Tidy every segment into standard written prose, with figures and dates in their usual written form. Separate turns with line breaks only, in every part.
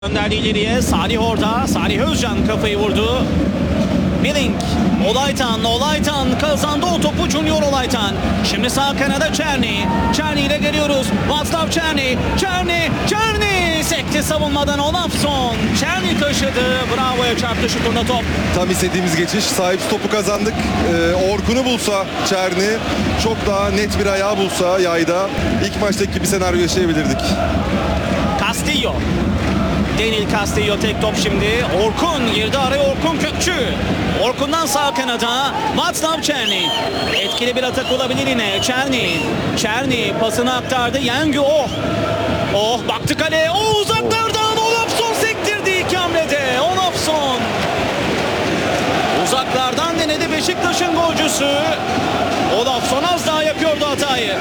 Gönderdi ileriye. Salih orada. Salih Özcan kafayı vurdu. Milling. Olaytan kazandı o topu. Junior Olaytan. Şimdi sağ kanada Çerni. Çerni ile geliyoruz. Václav Černý. Černý sekti savunmadan Olafsson. Černý taşıdı. Bravo'ya çarptı şu turda top.
Tam istediğimiz geçiş. Sahip topu kazandık. Orkun'u bulsa Černý, çok daha net bir ayağı bulsa yayda ilk maçtaki bir senaryo yaşayabilirdik.
Castillo. Daniel Castillo tek top şimdi. Orkun girdi araya, Orkun Kökçü. Orkun'dan sağ kanada Václav Černý. Etkili bir atak olabilir yine. Černý pasını aktardı. Yengü baktı kaleye. Uzaklardan Olafsson sektirdi iki hamlede. Olafsson. Uzaklardan denedi Beşiktaş'ın golcüsü. Olafsson az daha yapıyordu hatayı.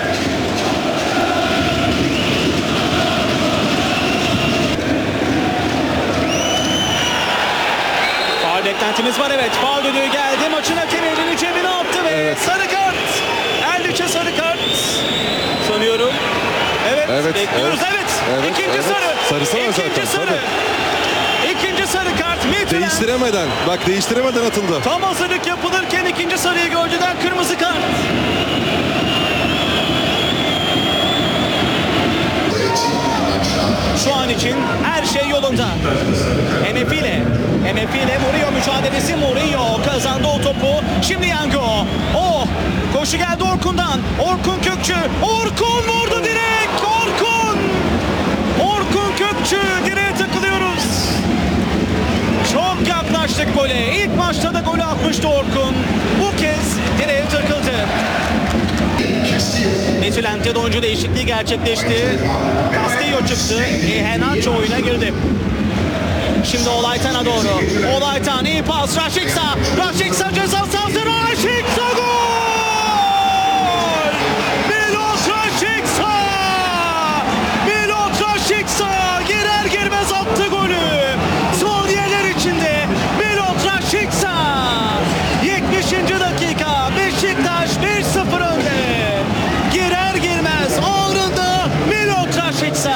Beklentimiz var, evet. Faul düdüğü geldi. Maçın hakemi elini cebine attı ve sarı kart. Erliç'e sarı kart sanıyorum. Evet. Bekliyoruz. Evet. İkinci sarı.
Sarısı var zaten.
İkinci sarı. İkinci sarı kart. Midtjylland.
Değiştiremeden atıldı.
Tam hazırlık yapılırken ikinci sarıyı gördüden kırmızı kart. Şu an için her şey yolunda. MF ile Murillo mücadelesi. Murillo kazandı o topu. Şimdi Yango. Koşu geldi Orkun'dan. Orkun Kökçü. Orkun vurdu direkt. Orkun Kökçü. Direğe takılıyoruz. Çok yaklaştık gole. İlk maçta da golü atmıştı Orkun. Bu kez direğe takıldı. Midtjylland'de oyuncu değişikliği gerçekleşti. Castillo çıktı. Henacho oyuna girdi. Şimdi Olaytan'a doğru. Olaytan iyi pas. Rashica ceza sahası. Rashica gol! Milot Rashica girer girmez attı golü. Saniyeler içinde Milot Rashica. 70. dakika. Beşiktaş 1-0 önde. Girer girmez ağrında Milot Rashica.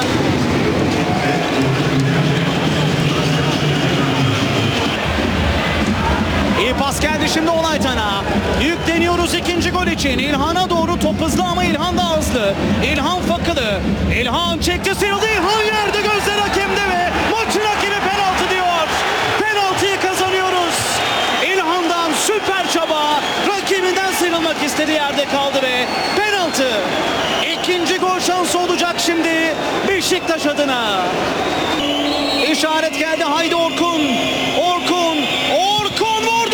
İyi pas geldi şimdi Olaytan'a. Yükleniyoruz ikinci gol için. İlhan'a doğru top hızlı ama İlhan da hızlı. İlhan Fakılı. İlhan çekti, sıyrıldı. İlhan yerde, gözler hakemde ve maçın hakemi penaltı diyor. Penaltıyı kazanıyoruz. İlhan'dan süper çaba. Rakibinden sıyrılmak istedi, yerde kaldı ve penaltı. İkinci gol şansı olacak şimdi Beşiktaş adına. İşaret geldi. Haydi Orkun vurdu,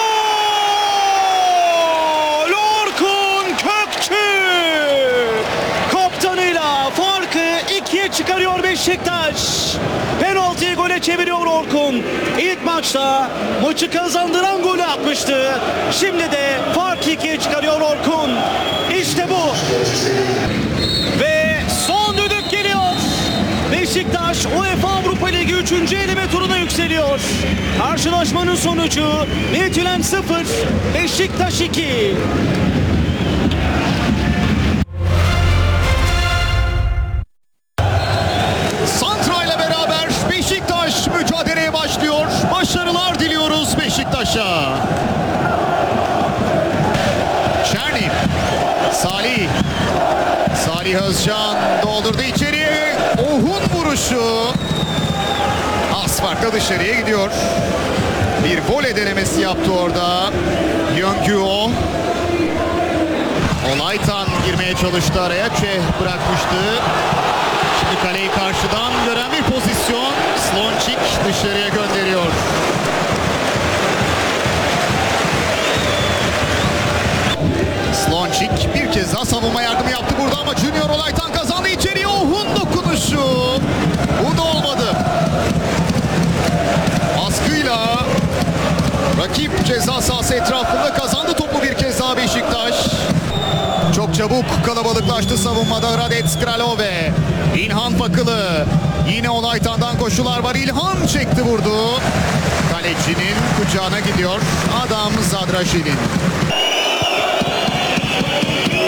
gol! Orkun Kökçü kaptanıyla farkı 2'ye çıkarıyor Beşiktaş. Penaltıyı gole çeviriyor Orkun. İlk maçta maçı kazandıran golü atmıştı. Şimdi de farkı 2'ye çıkarıyor Orkun. İşte bu. Ve son düdük geliyor. Beşiktaş UEFA Avrupa Ligi 3. eleme turuna yükseliyor. Karşılaşmanın sonucu Midtjylland 0, Beşiktaş 2.
Santra ile beraber Beşiktaş mücadeleye başlıyor. Başarılar diliyoruz Beşiktaş'a. Černý. Salih Özcan doldurdu içeriye. Ohun vuruşu. Az farkla dışarıya gidiyor. Bir voley denemesi yaptı orada. Yengü. Olaytan girmeye çalıştı araya. Bırakmıştı. Şimdi kaleyi karşıdan gören bir pozisyon. Slončík dışarıya gönderiyor. Slončík bir kez daha savunma yardımı yaptı burada ama Junior Olaytan kazandı içeriye. Ohun dokunuşu. Bu da olmadı. Baskıyla rakip ceza sahası etrafında kazandı topu bir kez daha Beşiktaş. Çok çabuk kalabalıklaştı savunmada Radek Kralove. İlhan Fakılı. Yine Olaytan'dan koşular var. İlhan çekti, vurdu. Kalecinin kucağına gidiyor. Adam Zadraşil'in.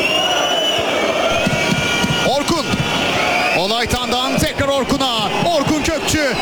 Orkun. Olaytan'dan tekrar Orkun'a. Orkun